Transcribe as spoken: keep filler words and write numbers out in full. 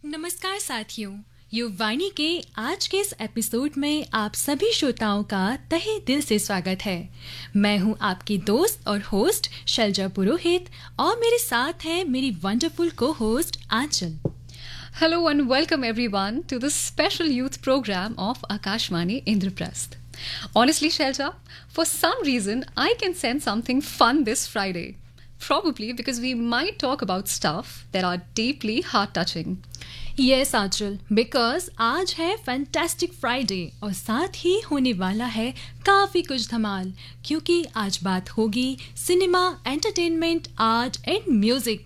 नमस्कार साथियों, युवाणी के आज के इस एपिसोड में आप सभी श्रोताओं का तहे दिल से स्वागत है। मैं हूं आपकी दोस्त और होस्ट शैलजा पुरोहित और मेरे साथ है मेरी वंडरफुल को host Aanchal. Hello and welcome everyone to this special youth program of Akashvani Indraprasth. Honestly, Shelja, for some reason I can sense something fun this Friday. Probably because we might talk about stuff that are deeply heart-touching. Yes Aanchal, because आज है fantastic Friday और साथ ही होने वाला है काफी कुछ धमाल, क्योंकि आज बात होगी cinema, entertainment, art and music